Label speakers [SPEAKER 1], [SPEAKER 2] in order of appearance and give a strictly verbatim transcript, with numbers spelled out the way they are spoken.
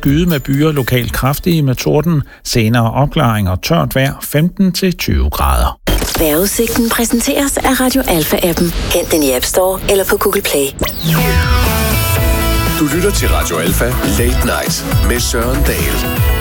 [SPEAKER 1] skyde med byer, lokalt kraftige med torden, senere opklaring og tørt vejr femten til tyve grader.
[SPEAKER 2] Vejrudsigten præsenteres af Radio Alfa-appen. Hent den i App Store eller på Google Play.
[SPEAKER 3] Du lytter til Radio Alfa Late Night med Søren Dahl.